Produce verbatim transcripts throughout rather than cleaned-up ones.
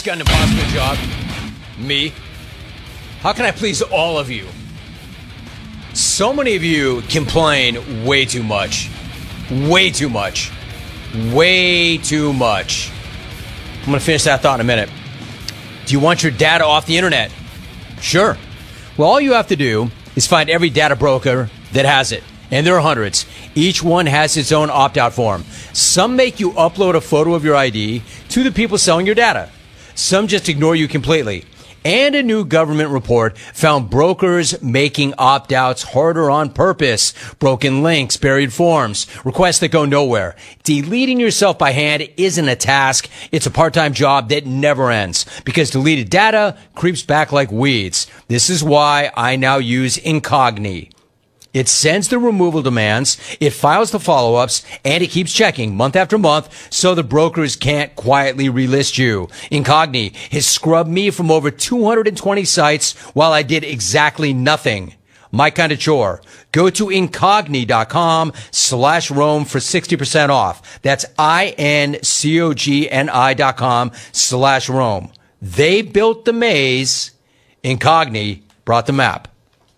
got an impossible job? Me? How can I please all of you? So many of you complain way too much. Way too much. Way too much. I'm going to finish that thought in a minute. Do you want your data off the internet? Sure. Well, all you have to do is find every data broker that has it. And there are hundreds. Each one has its own opt-out form. Some make you upload a photo of your I D to the people selling your data. Some just ignore you completely. And a new government report found brokers making opt-outs harder on purpose. Broken links, buried forms, requests that go nowhere. Deleting yourself by hand isn't a task. It's a part-time job that never ends because deleted data creeps back like weeds. This is why I now use Incogni. It sends the removal demands, it files the follow-ups, and it keeps checking month after month so the brokers can't quietly relist you. Incogni has scrubbed me from over two hundred twenty sites while I did exactly nothing. My kind of chore. Go to Incogni.com slash Rome for sixty percent off. That's I-N-C-O-G-N-I dot com slash Rome. They built the maze. Incogni brought the map.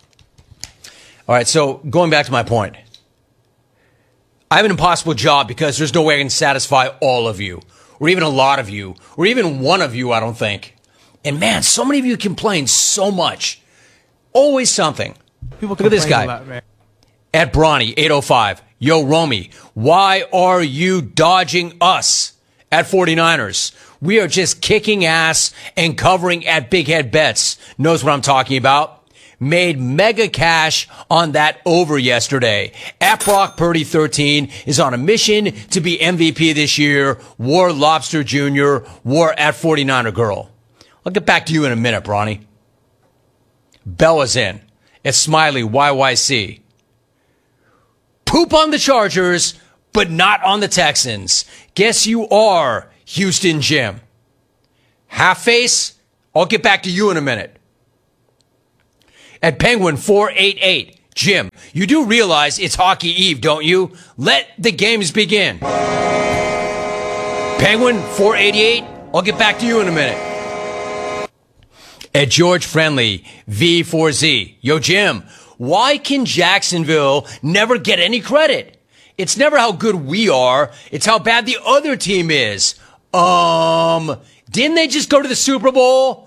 All right, so going back to my point. I have an impossible job because there's no way I can satisfy all of you, or even a lot of you, or even one of you, I don't think. And man, so many of you complain so much. Always something. People Look at this guy. Lot, At Bronny, eight oh five. Yo, Romy, why are you dodging us at forty-niners? We are just kicking ass and covering at Big Head Bets. Knows what I'm talking about. Made mega cash on that over yesterday. At Brock Purdy thirteen is on a mission to be M V P this year. War Lobster Junior War at forty-niner girl. I'll get back to you in a minute, Bronny. Bella's in. At Smiley Y Y C. Poop on the Chargers, but not on the Texans. Guess you are, Houston Jim. Half face? I'll get back to you in a minute. At Penguin four eighty-eight, Jim, you do realize it's Hockey Eve, don't you? Let the games begin. Penguin four eighty-eight, I'll get back to you in a minute. At George Friendly V four Z, yo Jim, why can Jacksonville never get any credit? It's never how good we are, it's how bad the other team is. Um, didn't they just go to the Super Bowl?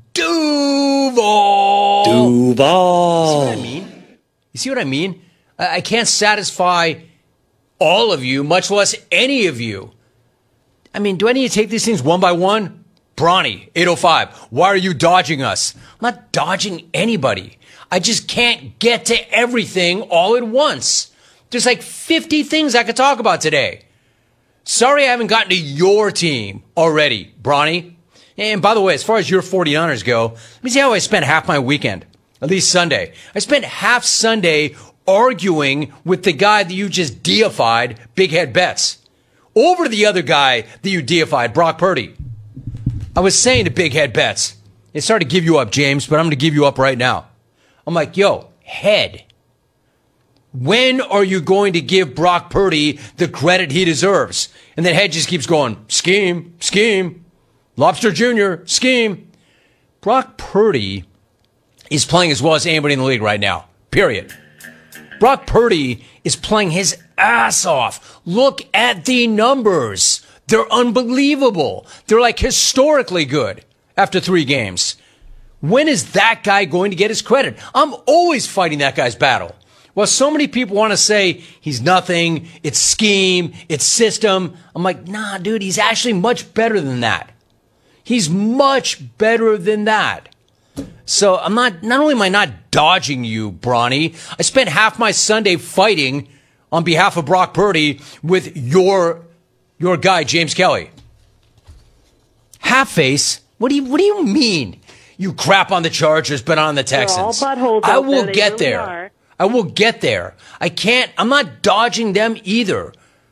Duval. Duval. You see what I mean? You see what I mean? I, I can't satisfy all of you, much less any of you. I mean, do I need to take these things one by one? Bronny, eight oh five. Why are you dodging us? I'm not dodging anybody. I just can't get to everything all at once. There's like fifty things I could talk about today. Sorry I haven't gotten to your team already, Bronny. And by the way, as far as your forty-niners go, let me see how I spent half my weekend, at least Sunday. I spent half Sunday arguing with the guy that you just deified, Big Head Bets, over to the other guy that you deified, Brock Purdy. I was saying to Big Head Bets, it's sorry to give you up, James, but I'm going to give you up right now. I'm like, yo, Head, when are you going to give Brock Purdy the credit he deserves? And then Head just keeps going, scheme, scheme. Lobster Junior, scheme. Brock Purdy is playing as well as anybody in the league right now. Period. Brock Purdy is playing his ass off. Look at the numbers. They're unbelievable. They're like historically good after three games. When is that guy going to get his credit? I'm always fighting that guy's battle. Well, so many people want to say he's nothing, it's scheme, it's system. I'm like, nah, dude, he's actually much better than that. He's much better than that. So I'm not, not only am I not dodging you, Bronny, I spent half my Sunday fighting on behalf of Brock Purdy with your, your guy, James Kelly. Half face? What do you, what do you mean? You crap on the Chargers, but on the Texans. They're all buttholes I out will there. They get really there. are. I will get there. I can't, I'm not dodging them either.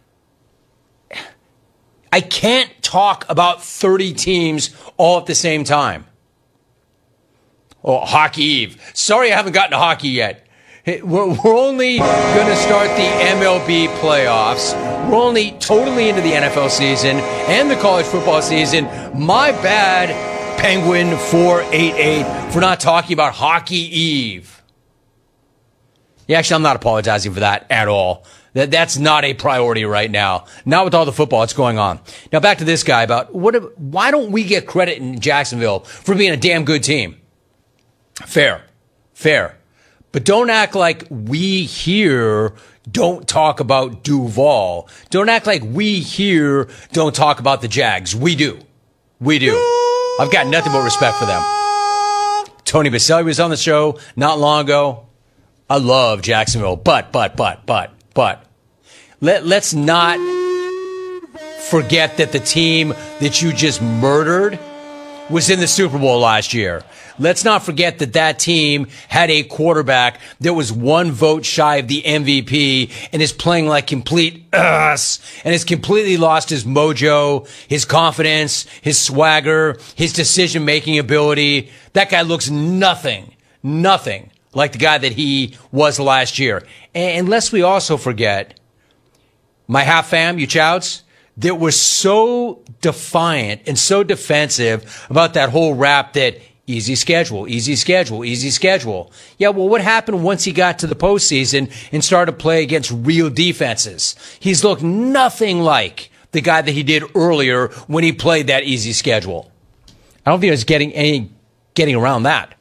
I can't talk about thirty teams all at the same time. Oh, Hockey Eve. Sorry I haven't gotten to hockey yet. We're, we're only going to start the M L B playoffs. We're only totally into the N F L season and the college football season. My bad, Penguin four eight eight, for not talking about Hockey Eve. Yeah, actually, I'm not apologizing for that at all. That That's not a priority right now. Not with all the football that's going on. Now, back to this guy about what? If, why don't we get credit in Jacksonville for being a damn good team? Fair. Fair. But don't act like we here don't talk about Duval. Don't act like we here don't talk about the Jags. We do. We do. I've got nothing but respect for them. Tony Baselli was on the show not long ago. I love Jacksonville, but, but, but, but, but, let, let's not forget that the team that you just murdered was in the Super Bowl last year. Let's not forget that that team had a quarterback that was one vote shy of the M V P and is playing like complete ass and has completely lost his mojo, his confidence, his swagger, his decision-making ability. That guy looks nothing, nothing like the guy that he was last year. And unless we also forget, my half fam, you chouts, that were so defiant and so defensive about that whole rap that easy schedule, easy schedule, easy schedule. Yeah, well, what happened once he got to the postseason and started to play against real defenses? He's looked nothing like the guy that he did earlier when he played that easy schedule. I don't think there's getting any getting around that.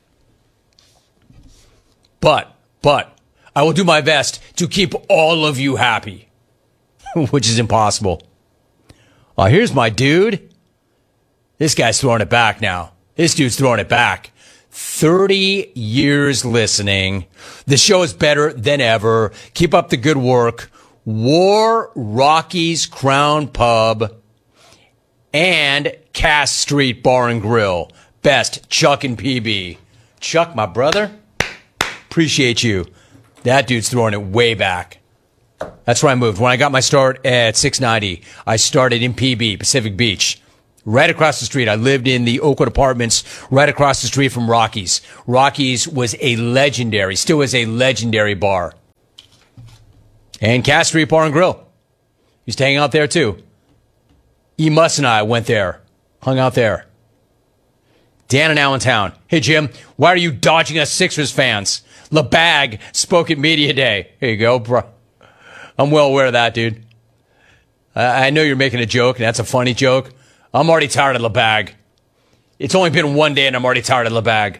But, but, I will do my best to keep all of you happy, which is impossible. Oh, here's my dude. This guy's throwing it back now. This dude's throwing it back. thirty years listening. The show is better than ever. Keep up the good work. War Rockies Crown Pub and Cass Street Bar and Grill. Best, Chuck and P B. Chuck, my brother, appreciate you. That dude's throwing it way back. That's where I moved. When I got my start at six ninety, I started in P B, Pacific Beach. Right across the street. I lived in the Oakwood Apartments right across the street from Rockies. Rockies was a legendary, still is a legendary bar. And Cass Street Bar and Grill. Used to hang out there too. E. Muss and I went there. Hung out there. Dan in Allentown. Hey, Jim, why are you dodging us Sixers fans? LeBag spoke at Media Day. Here you go, bro. I'm well aware of that, dude. I, I know you're making a joke, and that's a funny joke. I'm already tired of LeBag. It's only been one day, and I'm already tired of LeBag.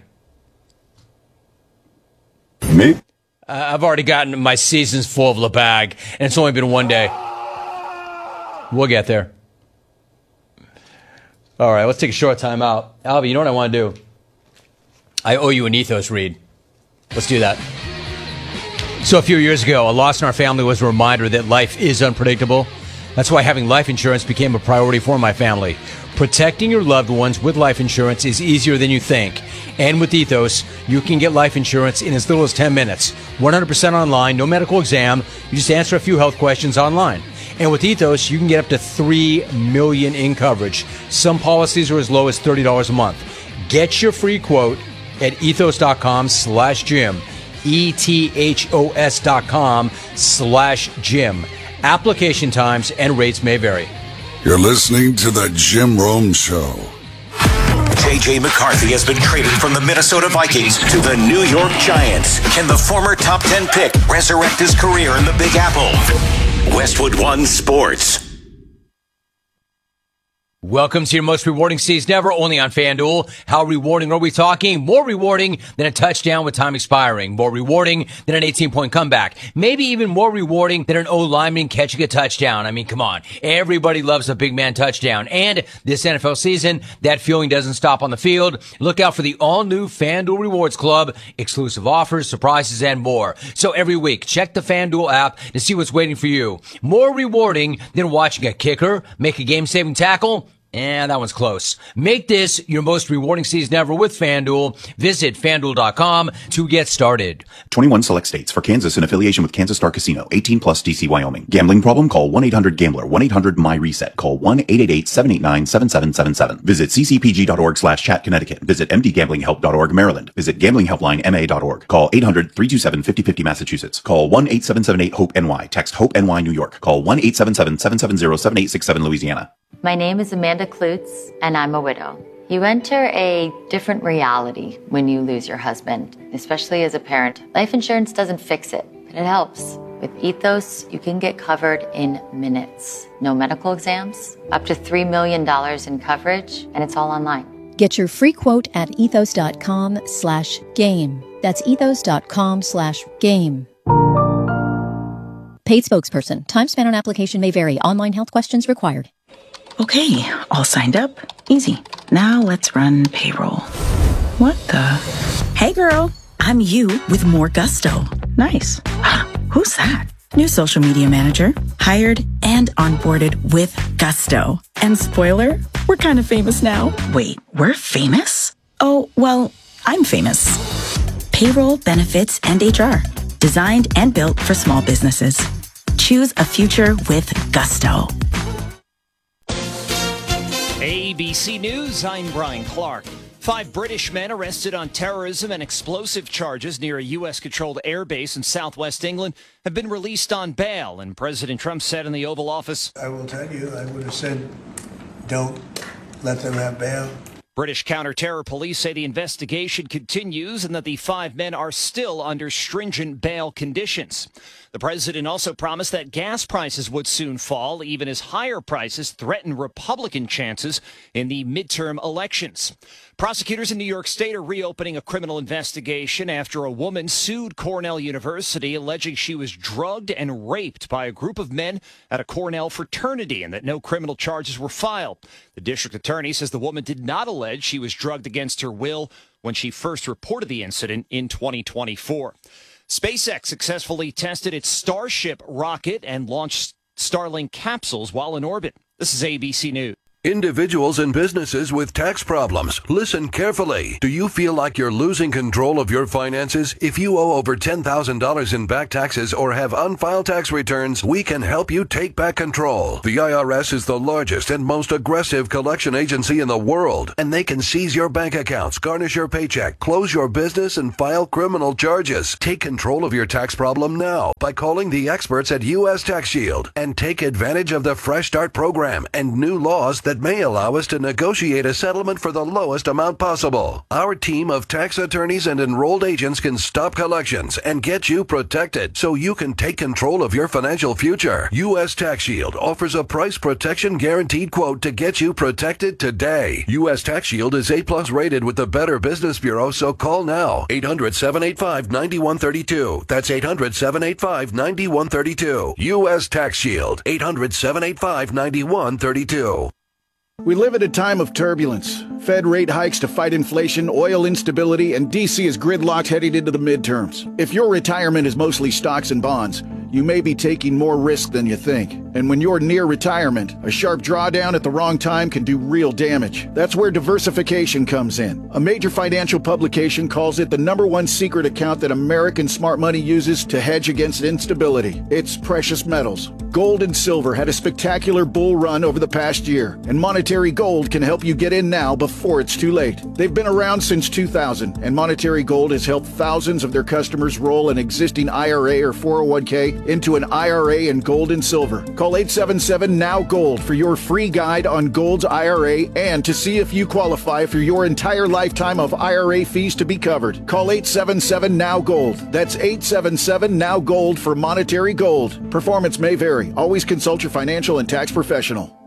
Me? Uh, I've already gotten my seasons full of LeBag, and it's only been one day. We'll get there. All right, let's take a short time out. Albie, you know what I want to do? I owe you an ethos read. Let's do that. So a few years ago, a loss in our family was a reminder that life is unpredictable. That's why having life insurance became a priority for my family. Protecting your loved ones with life insurance is easier than you think. And with Ethos, you can get life insurance in as little as ten minutes. one hundred percent online, no medical exam. You just answer a few health questions online. And with Ethos, you can get up to three million dollars in coverage. Some policies are as low as thirty dollars a month. Get your free quote at ethos.com slash Jim. E-T-H-O-S dot com slash Jim. Application times and rates may vary. You're listening to The Jim Rome Show. J J. McCarthy has been traded from the Minnesota Vikings to the New York Giants. Can the former top ten pick resurrect his career in the Big Apple? Westwood One Sports. Welcome to your most rewarding season ever, only on FanDuel. How rewarding are we talking? More rewarding than a touchdown with time expiring. More rewarding than an eighteen-point comeback. Maybe even more rewarding than an O-lineman catching a touchdown. I mean, come on. Everybody loves a big man touchdown. And this N F L season, that feeling doesn't stop on the field. Look out for the all-new FanDuel Rewards Club, exclusive offers, surprises, and more. So every week, check the FanDuel app to see what's waiting for you. More rewarding than watching a kicker make a game-saving tackle And that one's close. Make this your most rewarding season ever with FanDuel. Visit FanDuel dot com to get started. twenty-one select states. For Kansas in affiliation with Kansas Star Casino. eighteen plus D C Wyoming. Gambling problem? Call one eight hundred gambler. one eight hundred my reset. Call one eight eight eight seven eight nine seven seven seven seven. Visit ccpg.org slash chat Connecticut. Visit m d gambling help dot org Maryland. Visit gambling helpline m a dot org. Call eight hundred three two seven five oh five oh Massachusetts. Call one eight seven seven eight hope N Y. Text HOPE-NY New York. Call one eight seven seven seven seven zero seven eight six seven Louisiana. My name is Amanda Klutz, and I'm a widow. You enter a different reality when you lose your husband, especially as a parent. Life insurance doesn't fix it, but it helps. With Ethos, you can get covered in minutes. No medical exams, up to three million dollars in coverage, and it's all online. Get your free quote at ethos.com slash game. That's ethos.com slash game. Paid spokesperson. Time spent on application may vary. Online health questions required. Okay, all signed up. Easy. Now let's run payroll. What the? Hey girl, I'm you with more gusto. Nice. Who's that? New social media manager, hired and onboarded with gusto. And spoiler, we're kind of famous now. Wait, we're famous? Oh, well, I'm famous. Payroll, benefits, and H R. Designed and built for small businesses. Choose a future with gusto. A B C News, I'm Brian Clark. Five British men arrested on terrorism and explosive charges near a U S-controlled airbase in southwest England have been released on bail, and President Trump said in the Oval Office, I will tell you, I would have said, don't let them have bail. British counter-terror police say the investigation continues and that the five men are still under stringent bail conditions. The president also promised that gas prices would soon fall, even as higher prices threaten Republican chances in the midterm elections. Prosecutors in New York State are reopening a criminal investigation after a woman sued Cornell University, alleging she was drugged and raped by a group of men at a Cornell fraternity and that no criminal charges were filed. The district attorney says the woman did not allege she was drugged against her will when she first reported the incident in twenty twenty-four. SpaceX successfully tested its Starship rocket and launched Starlink capsules while in orbit. This is A B C News. Individuals and businesses with tax problems, listen carefully. Do you feel like you're losing control of your finances? If you owe over ten thousand dollars in back taxes or have unfiled tax returns, we can help you take back control. The I R S is the largest and most aggressive collection agency in the world, and they can seize your bank accounts, garnish your paycheck, close your business, and file criminal charges. Take control of your tax problem now by calling the experts at U S Tax Shield and take advantage of the Fresh Start program and new laws that that may allow us to negotiate a settlement for the lowest amount possible. Our team of tax attorneys and enrolled agents can stop collections and get you protected so you can take control of your financial future. U S Tax Shield offers a price protection guaranteed quote to get you protected today. U S Tax Shield is A plus rated with the Better Business Bureau, so call now. eight hundred, seven eight five, nine one three two. That's eight hundred, seven eight five, nine one three two. U S Tax Shield. eight hundred, seven eight five, nine one three two. We live at a time of turbulence. Fed rate hikes to fight inflation, oil instability, and D C is gridlocked heading into the midterms. If your retirement is mostly stocks and bonds, you may be taking more risk than you think. And when you're near retirement, a sharp drawdown at the wrong time can do real damage. That's where diversification comes in. A major financial publication calls it the number one secret account that American smart money uses to hedge against instability. It's precious metals. Gold and silver had a spectacular bull run over the past year, and Monetary Gold can help you get in now before it's too late. They've been around since two thousand, and Monetary Gold has helped thousands of their customers roll an existing I R A or four oh one k into an I R A in gold and silver. Call eight seven seven, N O W, GOLD for your free guide on Gold's I R A and to see if you qualify for your entire lifetime of I R A fees to be covered. Call eight seven seven, N O W, GOLD. That's eight seven seven, N O W, GOLD for Monetary Gold. Performance may vary. Always consult your financial and tax professional.